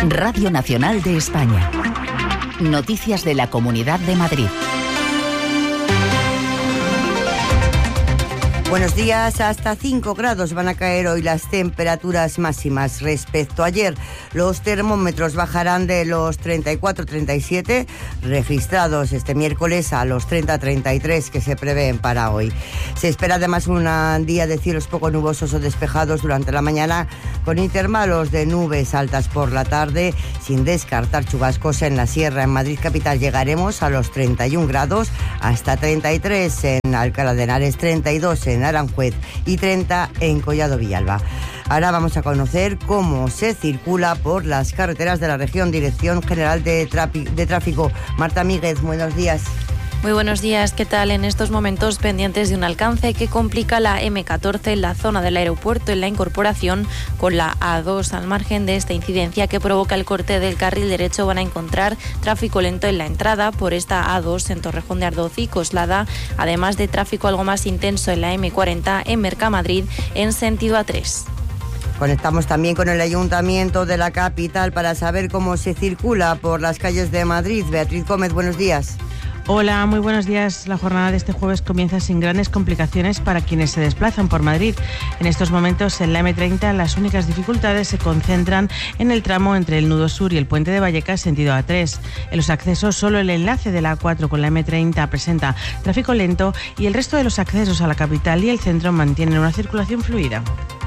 Radio Nacional de España. Noticias de la Comunidad de Madrid. Buenos días. Hasta 5 grados van a caer hoy las temperaturas máximas respecto a ayer. Los termómetros bajarán de los 34-37 registrados este miércoles a los 30-33 que se prevén para hoy. Se espera además un día de cielos poco nubosos o despejados durante la mañana, con intervalos de nubes altas por la tarde, sin descartar chubascos en la sierra. En Madrid capital llegaremos a los 31 grados, hasta 33 en Alcalá de Henares, 32 en Aranjuez y 30 en Collado Villalba. Ahora vamos a conocer cómo se circula por las carreteras de la región. Dirección General de Tráfico. Marta Míguez, buenos días. Muy buenos días, ¿qué tal? En estos momentos pendientes de un alcance que complica la M14 en la zona del aeropuerto, en la incorporación con la A2. Al margen de esta incidencia que provoca el corte del carril derecho, van a encontrar tráfico lento en la entrada por esta A2 en Torrejón de Ardoz y Coslada, además de tráfico algo más intenso en la M40 en Mercamadrid en sentido A3. Conectamos también con el Ayuntamiento de la capital para saber cómo se circula por las calles de Madrid. Beatriz Gómez, buenos días. Hola, muy buenos días. La jornada de este jueves comienza sin grandes complicaciones para quienes se desplazan por Madrid. En estos momentos en la M30 las únicas dificultades se concentran en el tramo entre el Nudo Sur y el Puente de Vallecas sentido A3. En los accesos solo el enlace de la A4 con la M30 presenta tráfico lento y el resto de los accesos a la capital y el centro mantienen una circulación fluida.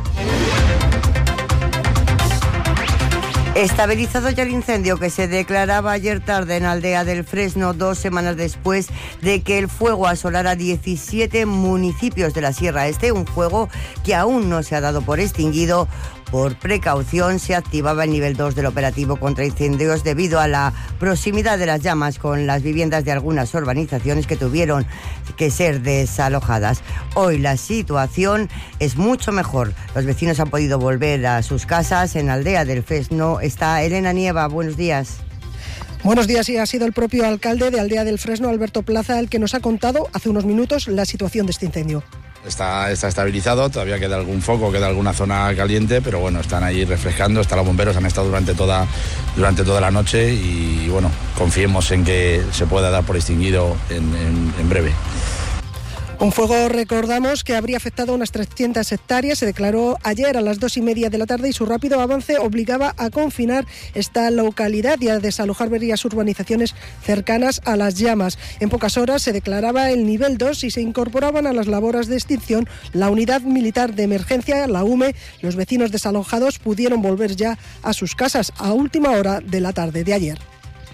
Estabilizado ya el incendio que se declaraba ayer tarde en Aldea del Fresno, 2 semanas después de que el fuego asolara 17 municipios de la Sierra Este, un fuego que aún no se ha dado por extinguido. Por precaución se activaba el nivel 2 del operativo contra incendios debido a la proximidad de las llamas con las viviendas de algunas urbanizaciones que tuvieron que ser desalojadas. Hoy la situación es mucho mejor. Los vecinos han podido volver a sus casas. En Aldea del Fresno está Elena Nieva. Buenos días. Buenos días, y ha sido el propio alcalde de Aldea del Fresno, Alberto Plaza, el que nos ha contado hace unos minutos la situación de este incendio. Está estabilizado, todavía queda algún foco, queda alguna zona caliente, pero bueno, están ahí refrescando, están los bomberos, han estado durante toda la noche y bueno, confiemos en que se pueda dar por extinguido en breve. Un fuego, recordamos, que habría afectado a unas 300 hectáreas. Se declaró ayer a las 2:30 de la tarde y su rápido avance obligaba a confinar esta localidad y a desalojar varias urbanizaciones cercanas a las llamas. En pocas horas se declaraba el nivel 2 y se incorporaban a las labores de extinción la unidad militar de emergencia, la UME. Los vecinos desalojados pudieron volver ya a sus casas a última hora de la tarde de ayer.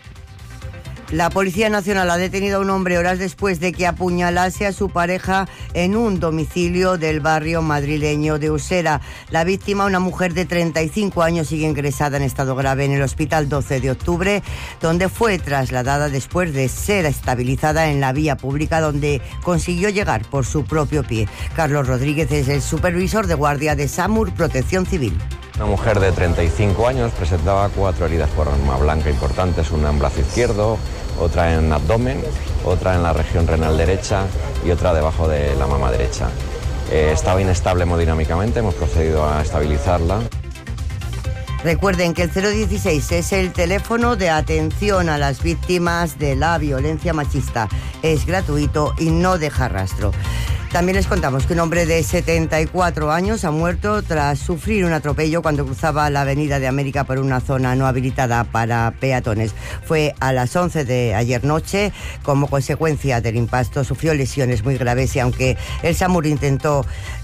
La Policía Nacional ha detenido a un hombre horas después de que apuñalase a su pareja en un domicilio del barrio madrileño de Usera. La víctima, una mujer de 35 años, sigue ingresada en estado grave en el Hospital 12 de Octubre, donde fue trasladada después de ser estabilizada en la vía pública, donde consiguió llegar por su propio pie. Carlos Rodríguez es el supervisor de guardia de SAMUR Protección Civil. Una mujer de 35 años presentaba 4 heridas por arma blanca importantes, una en brazo izquierdo, otra en abdomen, otra en la región renal derecha y otra debajo de la mama derecha. Estaba inestable hemodinámicamente, hemos procedido a estabilizarla. Recuerden que el 016 es el teléfono de atención a las víctimas de la violencia machista. Es gratuito y no deja rastro. También les contamos que un hombre de 74 años ha muerto tras sufrir un atropello cuando cruzaba la Avenida de América por una zona no habilitada para peatones. Fue a las 11 de ayer noche. Como consecuencia del impacto sufrió lesiones muy graves y aunque el SAMUR intentó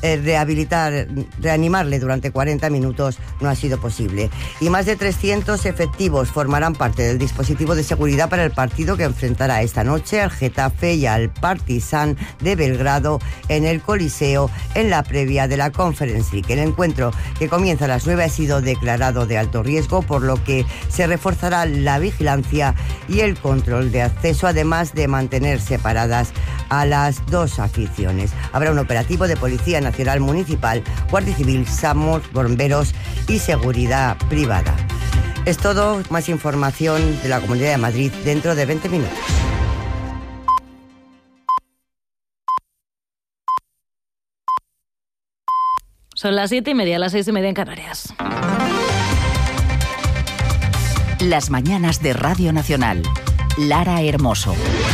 reanimarle durante 40 minutos, no ha sido posible. Y más de 300 efectivos formarán parte del dispositivo de seguridad para el partido que enfrentará esta noche al Getafe y al Partizan de Belgrado en el Coliseo en la previa de la Conference League. El encuentro, que comienza a las 9, ha sido declarado de alto riesgo, por lo que se reforzará la vigilancia y el control de acceso, además de mantener separadas a las dos aficiones. Habrá un operativo de Policía Nacional Municipal, Guardia Civil, SAMUR, bomberos y seguridad privada. Es todo. Más información de la Comunidad de Madrid dentro de 20 minutos. Son las 7:30, las 6:30 en Canarias. Las mañanas de Radio Nacional. Lara Hermoso.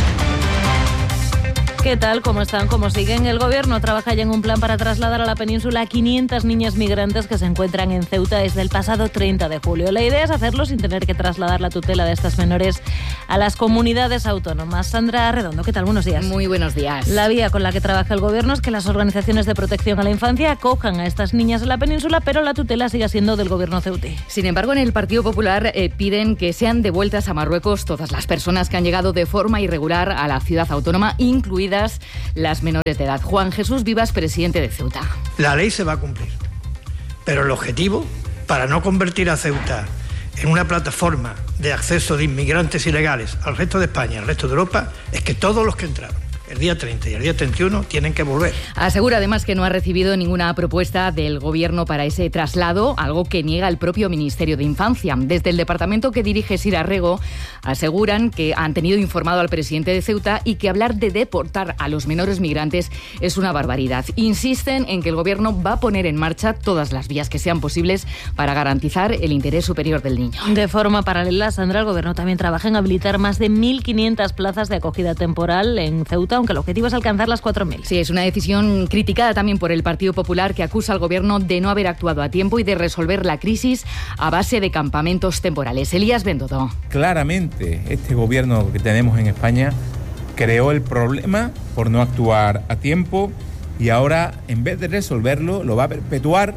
¿Qué tal? ¿Cómo están? ¿Cómo siguen? El Gobierno trabaja ya en un plan para trasladar a la península a 500 niñas migrantes que se encuentran en Ceuta desde el pasado 30 de julio. La idea es hacerlo sin tener que trasladar la tutela de estas menores a las comunidades autónomas. Sandra Redondo, ¿qué tal? Buenos días. Muy buenos días. La vía con la que trabaja el Gobierno es que las organizaciones de protección a la infancia acojan a estas niñas en la península, pero la tutela sigue siendo del Gobierno ceutí. Sin embargo, en el Partido Popular piden que sean devueltas a Marruecos todas las personas que han llegado de forma irregular a la ciudad autónoma, incluidas las menores de edad. Juan Jesús Vivas, presidente de Ceuta. La ley se va a cumplir, pero el objetivo, para no convertir a Ceuta en una plataforma de acceso de inmigrantes ilegales al resto de España, al resto de Europa, es que todos los que entraron el día 30 y el día 31 tienen que volver. Asegura además que no ha recibido ninguna propuesta del Gobierno para ese traslado, algo que niega el propio Ministerio de Infancia. Desde el departamento que dirige Sira Rego aseguran que han tenido informado al presidente de Ceuta y que hablar de deportar a los menores migrantes es una barbaridad. Insisten en que el Gobierno va a poner en marcha todas las vías que sean posibles para garantizar el interés superior del niño. De forma paralela, Sandra, el Gobierno también trabaja en habilitar más de 1.500 plazas de acogida temporal en Ceuta, aunque el objetivo es alcanzar las 4.000. Sí, es una decisión criticada también por el Partido Popular, que acusa al Gobierno de no haber actuado a tiempo y de resolver la crisis a base de campamentos temporales. Elías Bendodo. Claramente, este Gobierno que tenemos en España creó el problema por no actuar a tiempo y ahora, en vez de resolverlo, lo va a perpetuar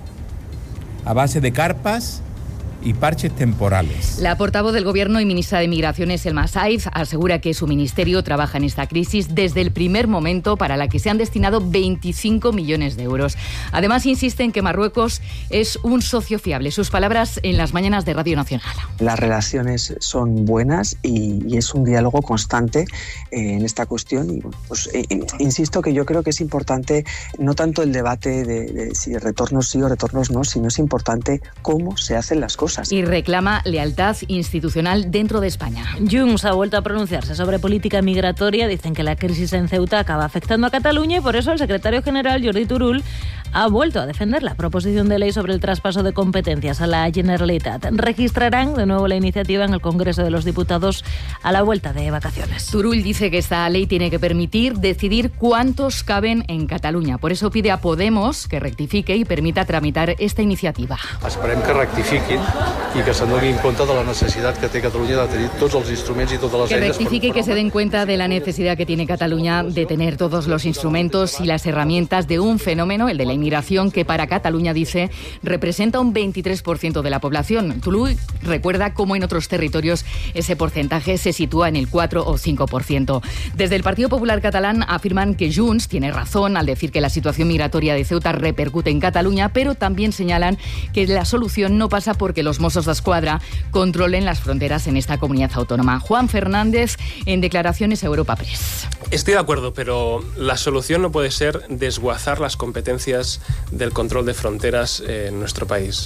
a base de carpas y parches temporales. La portavoz del Gobierno y ministra de Migraciones, Elma Saiz, asegura que su ministerio trabaja en esta crisis desde el primer momento, para la que se han destinado 25 millones de euros. Además, insiste en que Marruecos es un socio fiable. Sus palabras en las mañanas de Radio Nacional. Las relaciones son buenas y es un diálogo constante en esta cuestión. Y pues, insisto que yo creo que es importante no tanto el debate de si retornos sí o retornos no, sino es importante cómo se hacen las cosas. Y reclama lealtad institucional dentro de España. Junts ha vuelto a pronunciarse sobre política migratoria. Dicen que la crisis en Ceuta acaba afectando a Cataluña y por eso el secretario general, Jordi Turull, ha vuelto a defender la proposición de ley sobre el traspaso de competencias a la Generalitat. Registrarán de nuevo la iniciativa en el Congreso de los Diputados a la vuelta de vacaciones. Turull dice que esta ley tiene que permitir decidir cuántos caben en Catalunya. Por eso pide a Podemos que rectifique y permita tramitar esta iniciativa. Esperem que rectifiquin i que se donin compte de la necessitat que té Catalunya de tenir tots els instruments i totes les eines. Que rectifique y que se den cuenta de la necesidad que tiene Cataluña de tener todos los instrumentos y las herramientas de un fenómeno, el de la inmigración, que para Cataluña, dice, representa un 23% de la población. Turull recuerda cómo en otros territorios ese porcentaje se sitúa en el 4 o 5%. Desde el Partido Popular catalán afirman que Junts tiene razón al decir que la situación migratoria de Ceuta repercute en Cataluña, pero también señalan que la solución no pasa porque los Mossos d'Esquadra controlen las fronteras en esta comunidad autónoma. Juan Fernández, en declaraciones a Europa Press. Estoy de acuerdo, pero la solución no puede ser desguazar las competencias del control de fronteras en nuestro país.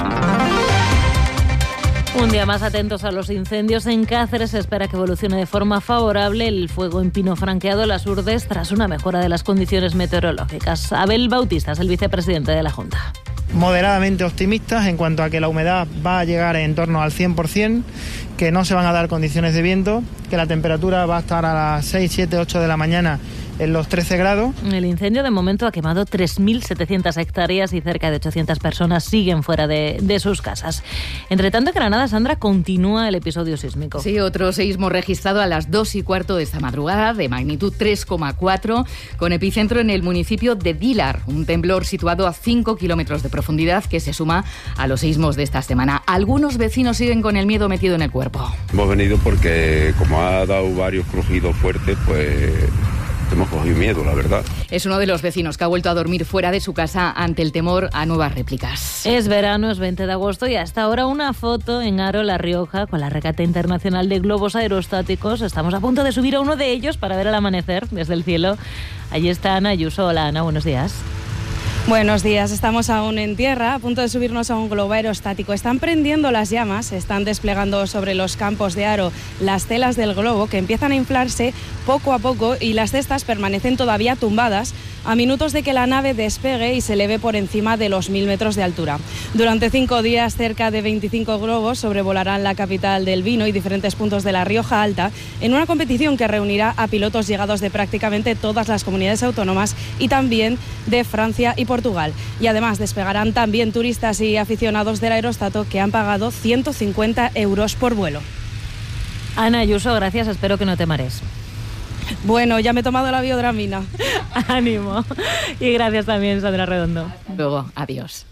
Un día más atentos a los incendios. En Cáceres se espera que evolucione de forma favorable el fuego en Pino Franqueado, Las Urdes, tras una mejora de las condiciones meteorológicas. Abel Bautista es el vicepresidente de la Junta. Moderadamente optimistas en cuanto a que la humedad va a llegar en torno al 100%, que no se van a dar condiciones de viento, que la temperatura va a estar a las 6, 7, 8 de la mañana en los 13 grados. El incendio de momento ha quemado 3.700 hectáreas y cerca de 800 personas siguen fuera de sus casas. Entre tanto, en Granada, Sandra, continúa el episodio sísmico. Sí, otro seísmo registrado a las 2:15 de esta madrugada, de magnitud 3,4, con epicentro en el municipio de Dílar, un temblor situado a 5 kilómetros de profundidad que se suma a los seísmos de esta semana. Algunos vecinos siguen con el miedo metido en el cuerpo. Hemos venido porque, como ha dado varios crujidos fuertes, pues hemos cogido miedo, la verdad. Es uno de los vecinos que ha vuelto a dormir fuera de su casa ante el temor a nuevas réplicas. Es verano, es 20 de agosto y hasta ahora una foto en Haro, La Rioja, con la regata internacional de globos aerostáticos. Estamos a punto de subir a uno de ellos para ver el amanecer desde el cielo. Allí está Ana Ayuso. Hola, Ana, buenos días. Buenos días, estamos aún en tierra, a punto de subirnos a un globo aerostático. Están prendiendo las llamas, están desplegando sobre los campos de aro las telas del globo que empiezan a inflarse poco a poco y las cestas permanecen todavía tumbadas a minutos de que la nave despegue y se eleve por encima de los 1000 metros de altura. Durante 5 días, cerca de 25 globos sobrevolarán la capital del vino y diferentes puntos de la Rioja Alta en una competición que reunirá a pilotos llegados de prácticamente todas las comunidades autónomas y también de Francia y Portugal. Y además despegarán también turistas y aficionados del aerostato que han pagado 150 euros por vuelo. Ana Ayuso, gracias, espero que no te marees. Bueno, ya me he tomado la biodramina. Ánimo. Y gracias también, Sandra Redondo. Luego, adiós.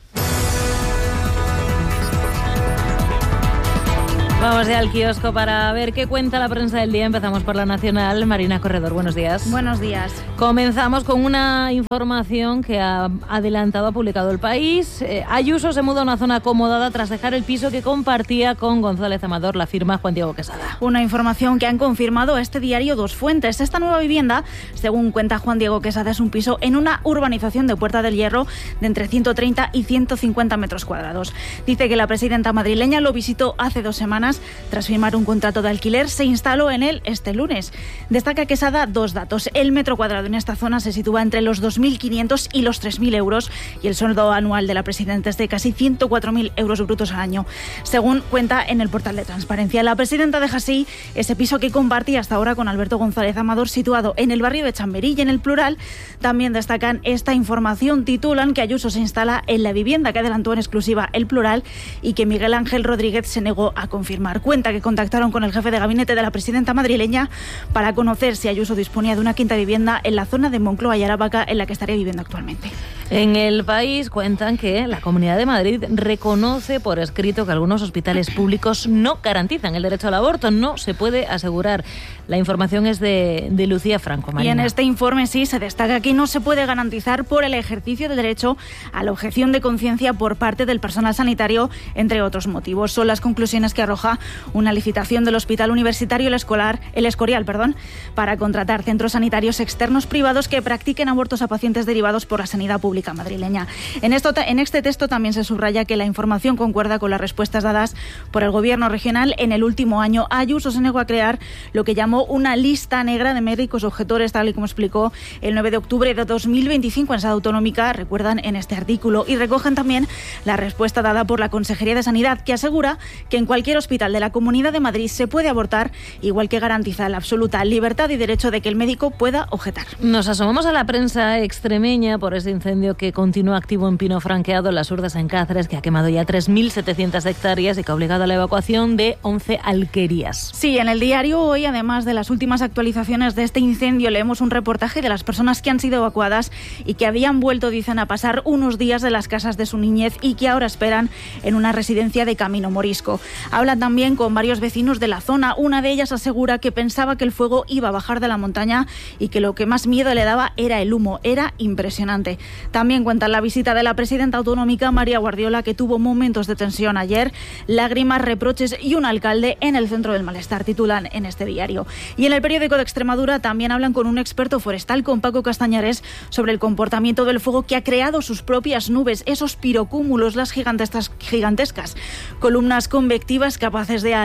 Vamos ya al kiosco para ver qué cuenta la prensa del día. Empezamos por La Nacional. Marina Corredor, buenos días. Buenos días. Comenzamos con una información que ha publicado El País. Ayuso se muda a una zona acomodada tras dejar el piso que compartía con González Amador, la firma Juan Diego Quesada. Una información que han confirmado a este diario dos fuentes. Esta nueva vivienda, según cuenta Juan Diego Quesada, es un piso en una urbanización de Puerta del Hierro de entre 130 y 150 metros cuadrados. Dice que la presidenta madrileña lo visitó hace 2 semanas. Tras firmar un contrato de alquiler, se instaló en él este lunes. Destaca Quesada 2 datos. El metro cuadrado en esta zona se sitúa entre los 2.500 y los 3.000 euros y el sueldo anual de la presidenta es de casi 104.000 euros brutos al año, según cuenta en el portal de Transparencia. La presidenta deja así ese piso que compartía hasta ahora con Alberto González Amador, situado en el barrio de Chamberí. Y en El Plural también destacan esta información. Titulan que Ayuso se instala en la vivienda que adelantó en exclusiva El Plural y que Miguel Ángel Rodríguez se negó a confirmar. Cuenta que contactaron con el jefe de gabinete de la presidenta madrileña para conocer si Ayuso disponía de una quinta vivienda en la zona de Moncloa y Aravaca, en la que estaría viviendo actualmente. En El País cuentan que la Comunidad de Madrid reconoce por escrito que algunos hospitales públicos no garantizan el derecho al aborto. No se puede asegurar. La información es de Lucía Franco. Marina. Y en este informe sí se destaca que no se puede garantizar por el ejercicio del derecho a la objeción de conciencia por parte del personal sanitario, entre otros motivos. Son las conclusiones que arroja una licitación del Hospital Universitario El Escorial, para contratar centros sanitarios externos privados que practiquen abortos a pacientes derivados por la sanidad pública madrileña. En este texto también se subraya que la información concuerda con las respuestas dadas por el Gobierno regional en el último año. Ayuso se negó a crear lo que llamó una lista negra de médicos objetores, tal y como explicó el 9 de octubre de 2025 en Sede Autonómica, recuerdan en este artículo, y recogen también la respuesta dada por la Consejería de Sanidad, que asegura que en cualquier hospital de la Comunidad de Madrid se puede abortar, igual que garantiza la absoluta libertad y derecho de que el médico pueda objetar. Nos asomamos a la prensa extremeña por ese incendio que continúa activo en Pino Franqueado, en las Urdes, en Cáceres, que ha quemado ya 3.700 hectáreas y que ha obligado a la evacuación de 11 alquerías. Sí, en el diario hoy, además de las últimas actualizaciones de este incendio, leemos un reportaje de las personas que han sido evacuadas y que habían vuelto, dicen, a pasar unos días de las casas de su niñez y que ahora esperan en una residencia de Camino Morisco. Hablan también con varios vecinos de la zona. Una de ellas asegura que pensaba que el fuego iba a bajar de la montaña y que lo que más miedo le daba era el humo. Era impresionante. También cuentan la visita de la presidenta autonómica, María Guardiola, que tuvo momentos de tensión ayer, lágrimas, reproches y un alcalde en el centro del malestar, titulan en este diario. Y en el periódico de Extremadura también hablan con un experto forestal, con Paco Castañares, sobre el comportamiento del fuego que ha creado sus propias nubes, esos pirocúmulos, las gigantescas columnas convectivas capaces de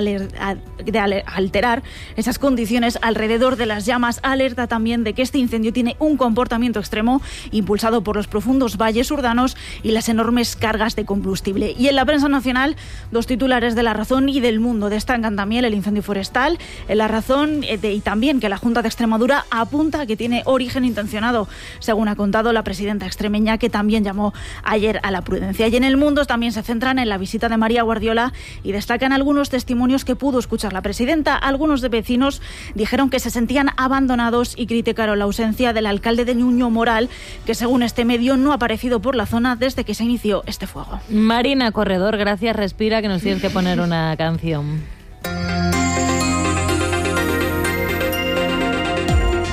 alterar esas condiciones alrededor de las llamas. Alerta también de que este incendio tiene un comportamiento extremo impulsado por los profundos valles urbanos y las enormes cargas de combustible. Y en la prensa nacional, dos titulares de La Razón y del Mundo destacan también el incendio forestal. En La Razón y también que la Junta de Extremadura apunta a que tiene origen intencionado, según ha contado la presidenta extremeña, que también llamó ayer a la prudencia. Y en El Mundo también se centran en la visita de María Guardiola y destacan algunos testimonios que pudo escuchar la presidenta. Algunos de vecinos dijeron que se sentían abandonados y criticaron la ausencia del alcalde de Nuño Moral, que según este medio no ha aparecido por la zona desde que se inició este fuego. Marina Corredor, gracias. Respira, que nos tienes que poner una canción.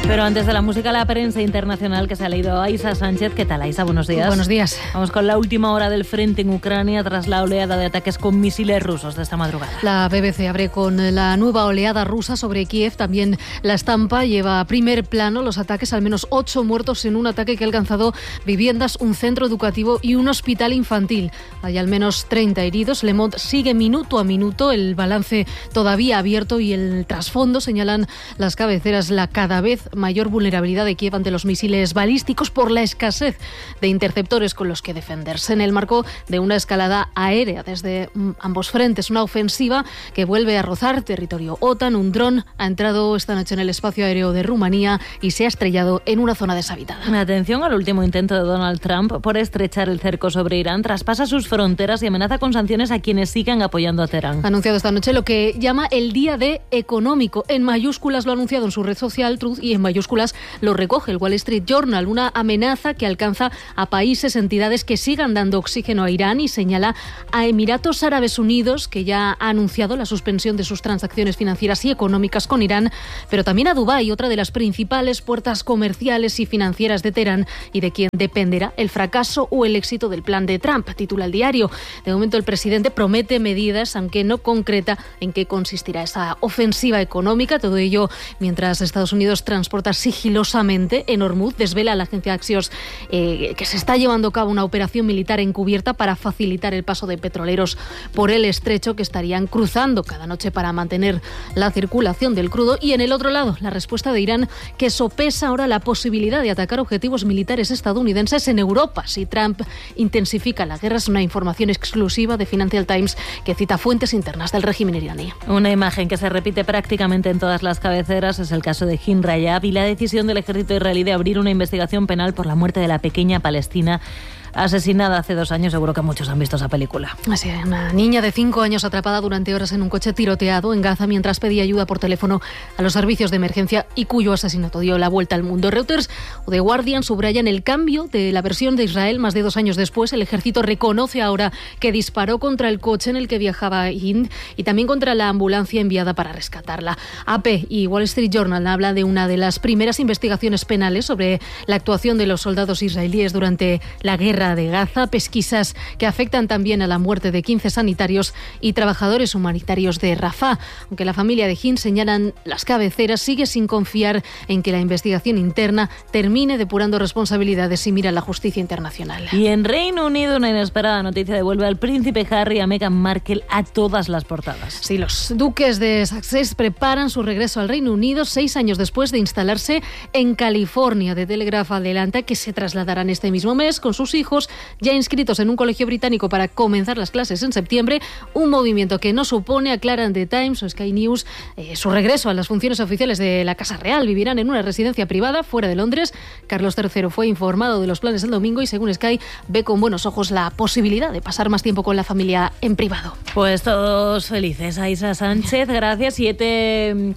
Pero antes de la música, la prensa internacional que se ha leído a Aisa Sánchez. ¿Qué tal, Aisa? Buenos días. Buenos días. Vamos con la última hora del frente en Ucrania tras la oleada de ataques con misiles rusos de esta madrugada. La BBC abre con la nueva oleada rusa sobre Kiev. También La Estampa lleva a primer plano los ataques, al menos 8 muertos en un ataque que ha alcanzado viviendas, un centro educativo y un hospital infantil. Hay al menos 30 heridos. Le Monde sigue minuto a minuto el balance todavía abierto y el trasfondo, señalan las cabeceras, la cada vez mayor vulnerabilidad de Kiev ante los misiles balísticos por la escasez de interceptores con los que defenderse en el marco de una escalada aérea desde ambos frentes, una ofensiva que vuelve a rozar territorio OTAN. Un dron ha entrado esta noche en el espacio aéreo de Rumanía y se ha estrellado en una zona deshabitada. Atención al último intento de Donald Trump por estrechar el cerco sobre Irán, traspasa sus fronteras y amenaza con sanciones a quienes sigan apoyando a Teherán. Ha anunciado esta noche lo que llama el día D económico. En mayúsculas lo ha anunciado en su red social Truth y en mayúsculas lo recoge el Wall Street Journal, una amenaza que alcanza a países, entidades que sigan dando oxígeno a Irán, y señala a Emiratos Árabes Unidos, que ya ha anunciado la suspensión de sus transacciones financieras y económicas con Irán, pero también a Dubái, otra de las principales puertas comerciales y financieras de Teherán y de quien dependerá el fracaso o el éxito del plan de Trump, titula el diario. De momento el presidente promete medidas, aunque no concreta en qué consistirá esa ofensiva económica. Todo ello mientras Estados Unidos transporta sigilosamente en Hormuz. Desvela la agencia Axios que se está llevando a cabo una operación militar encubierta para facilitar el paso de petroleros por el estrecho que estarían cruzando cada noche para mantener la circulación del crudo. Y en el otro lado, la respuesta de Irán, que sopesa ahora la posibilidad de atacar objetivos militares estadounidenses en Europa si Trump intensifica la guerra. Es una información exclusiva de Financial Times que cita fuentes internas del régimen iraní. Una imagen que se repite prácticamente en todas las cabeceras es el caso de Hin Rayab y la decisión del ejército israelí de abrir una investigación penal por la muerte de la pequeña palestina asesinada hace 2 años. Seguro que muchos han visto esa película. Así, una niña de 5 años atrapada durante horas en un coche tiroteado en Gaza mientras pedía ayuda por teléfono a los servicios de emergencia y cuyo asesinato dio la vuelta al mundo. Reuters o The Guardian subrayan el cambio de la versión de Israel más de 2 años después. El ejército reconoce ahora que disparó contra el coche en el que viajaba Hind y también contra la ambulancia enviada para rescatarla. AP y Wall Street Journal habla de una de las primeras investigaciones penales sobre la actuación de los soldados israelíes durante la guerra de Gaza, pesquisas que afectan también a la muerte de 15 sanitarios y trabajadores humanitarios de Rafah. Aunque la familia de Hind, señalan las cabeceras, sigue sin confiar en que la investigación interna termine depurando responsabilidades y mira a la justicia internacional. Y en Reino Unido, una inesperada noticia devuelve al príncipe Harry y a Meghan Markle a todas las portadas. Sí, los duques de Sussex preparan su regreso al Reino Unido 6 años después de instalarse en California. The Telegraph adelanta que se trasladarán este mismo mes con sus hijos ya inscritos en un colegio británico para comenzar las clases en septiembre, un movimiento que no supone, aclaran The Times o Sky News, su regreso a las funciones oficiales de la Casa Real. Vivirán en una residencia privada fuera de Londres. Carlos III fue informado de los planes el domingo y según Sky ve con buenos ojos la posibilidad de pasar más tiempo con la familia en privado. Pues todos felices. Aisa Sánchez, gracias. 7:43,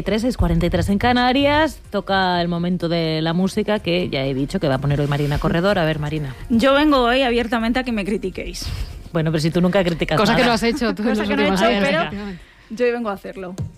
6:43 en Canarias. Toca el momento de la música que ya he dicho que va a poner hoy Marina Corredor. A ver, Marina. Yo vengo hoy abiertamente a que me critiquéis. Bueno, pero si tú nunca criticas cosa nada. Que no has hecho tú. Cosa que no he hecho, pero yo hoy vengo a hacerlo.